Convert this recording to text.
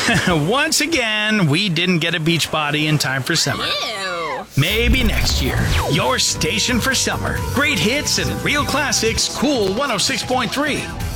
Once again, we didn't get a beach body in time for summer. Ew. Maybe next year. Your station for summer. Great hits and real classics, Cool 106.3.